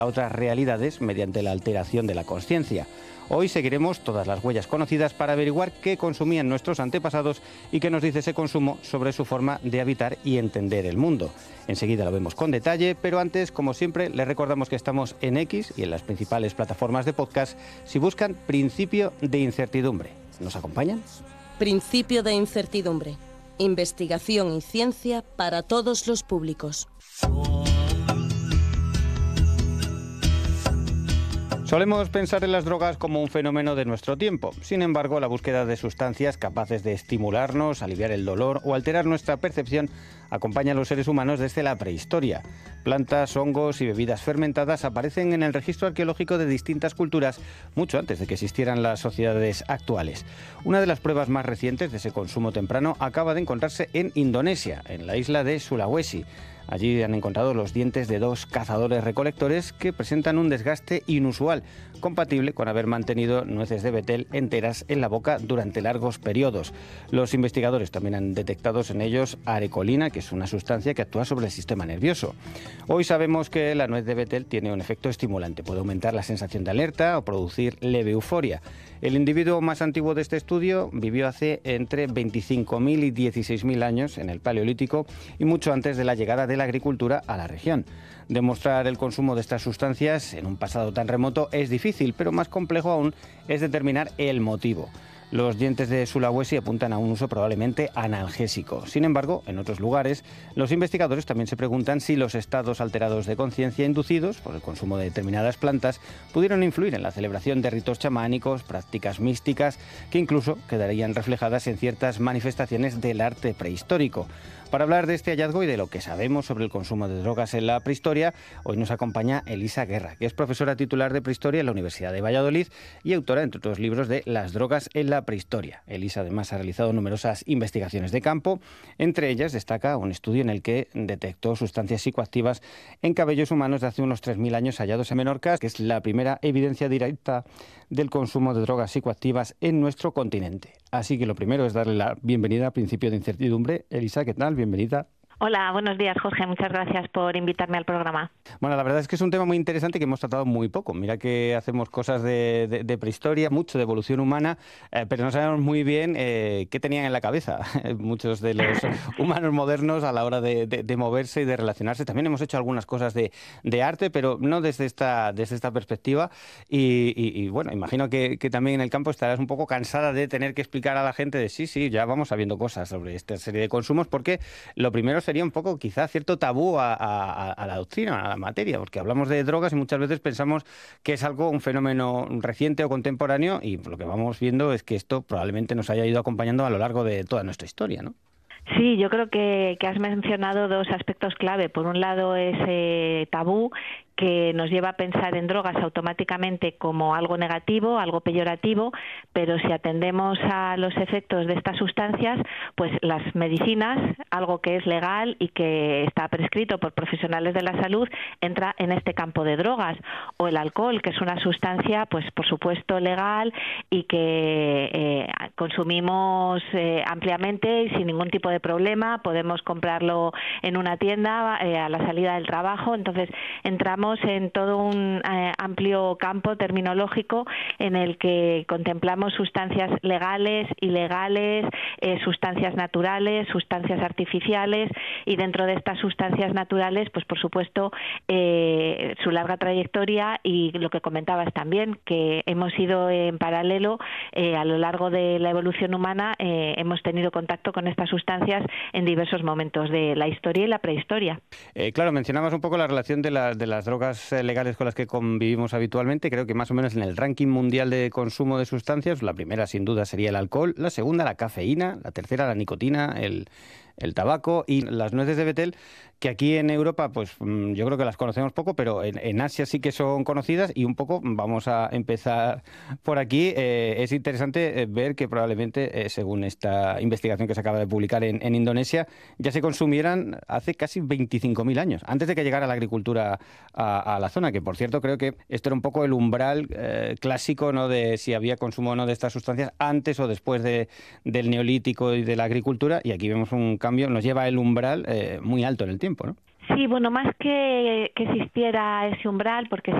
a otras realidades mediante la alteración de la consciencia. Hoy seguiremos todas las huellas conocidas para averiguar qué consumían nuestros antepasados y qué nos dice ese consumo sobre su forma de habitar y entender el mundo. Enseguida lo vemos con detalle, pero antes, como siempre, les recordamos que estamos en X y en las principales plataformas de podcast si buscan Principio de Incertidumbre. ¿Nos acompañan? Principio de Incertidumbre. Investigación y ciencia para todos los públicos. Solemos pensar en las drogas como un fenómeno de nuestro tiempo. Sin embargo, la búsqueda de sustancias capaces de estimularnos, aliviar el dolor o alterar nuestra percepción acompaña a los seres humanos desde la prehistoria. Plantas, hongos y bebidas fermentadas aparecen en el registro arqueológico de distintas culturas mucho antes de que existieran las sociedades actuales. Una de las pruebas más recientes de ese consumo temprano acaba de encontrarse en Indonesia, en la isla de Sulawesi. Allí han encontrado los dientes de dos cazadores-recolectores que presentan un desgaste inusual, compatible con haber mantenido nueces de betel enteras en la boca durante largos periodos. Los investigadores también han detectado en ellos arecolina, que es una sustancia que actúa sobre el sistema nervioso. Hoy sabemos que la nuez de betel tiene un efecto estimulante, puede aumentar la sensación de alerta o producir leve euforia. El individuo más antiguo de este estudio vivió hace entre 25.000 y 16.000 años en el Paleolítico y mucho antes de la llegada de la agricultura a la región. Demostrar el consumo de estas sustancias en un pasado tan remoto es difícil, pero más complejo aún es determinar el motivo. Los dientes de Sulawesi apuntan a un uso probablemente analgésico. Sin embargo, en otros lugares, los investigadores también se preguntan si los estados alterados de conciencia inducidos por el consumo de determinadas plantas pudieron influir en la celebración de ritos chamánicos, prácticas místicas, que incluso quedarían reflejadas en ciertas manifestaciones del arte prehistórico. Para hablar de este hallazgo y de lo que sabemos sobre el consumo de drogas en la prehistoria, hoy nos acompaña Elisa Guerra, que es profesora titular de Prehistoria en la Universidad de Valladolid y autora, entre otros libros, de Las drogas en la prehistoria. Elisa además ha realizado numerosas investigaciones de campo. Entre ellas destaca un estudio en el que detectó sustancias psicoactivas en cabellos humanos de hace unos 3.000 años hallados en Menorca, que es la primera evidencia directa del consumo de drogas psicoactivas en nuestro continente. Así que lo primero es darle la bienvenida a Principio de Incertidumbre. Elisa, ¿qué tal? Bienvenida. Hola, buenos días, Jorge. Muchas gracias por invitarme al programa. Bueno, la verdad es que es un tema muy interesante que hemos tratado muy poco. Mira que hacemos cosas de prehistoria, mucho de evolución humana, pero no sabemos muy bien qué tenían en la cabeza muchos de los humanos modernos a la hora de moverse y de relacionarse. También hemos hecho algunas cosas de arte, pero no desde esta perspectiva. Y bueno, imagino que también en el campo estarás un poco cansada de tener que explicar a la gente de sí, ya vamos sabiendo cosas sobre esta serie de consumos, porque lo primero sería un poco quizá cierto tabú a la doctrina, a la materia, porque hablamos de drogas y muchas veces pensamos que es un fenómeno reciente o contemporáneo, y lo que vamos viendo es que esto probablemente nos haya ido acompañando a lo largo de toda nuestra historia, ¿no? Sí, yo creo que has mencionado dos aspectos clave. Por un lado, ese tabú que nos lleva a pensar en drogas automáticamente como algo negativo, algo peyorativo, pero si atendemos a los efectos de estas sustancias, pues las medicinas, algo que es legal y que está prescrito por profesionales de la salud, entra en este campo de drogas. O el alcohol, que es una sustancia, pues por supuesto legal y que consumimos ampliamente y sin ningún tipo de problema. Podemos comprarlo en una tienda a la salida del trabajo. Entonces entramos en todo un amplio campo terminológico en el que contemplamos sustancias legales, ilegales, sustancias naturales, sustancias artificiales, y dentro de estas sustancias naturales, pues por supuesto su larga trayectoria y lo que comentabas también, que hemos ido en paralelo a lo largo de la evolución humana, hemos tenido contacto con estas sustancias en diversos momentos de la historia y la prehistoria. Claro, mencionabas un poco la relación de las drogas legales con las que convivimos habitualmente. Creo que más o menos en el ranking mundial de consumo de sustancias, la primera sin duda sería el alcohol, la segunda la cafeína, la tercera la nicotina, el tabaco y las nueces de betel, que aquí en Europa pues yo creo que las conocemos poco, pero en Asia sí que son conocidas, y un poco vamos a empezar por aquí. Es interesante ver que probablemente, según esta investigación que se acaba de publicar en Indonesia, ya se consumieran hace casi 25.000 años, antes de que llegara la agricultura a la zona, que por cierto creo que esto era un poco el umbral clásico, ¿no?, de si había consumo o no de estas sustancias antes o después del Neolítico y de la agricultura, y aquí vemos un cambio, nos lleva el umbral muy alto en el tiempo, ¿no? Sí, bueno, más que existiera ese umbral, porque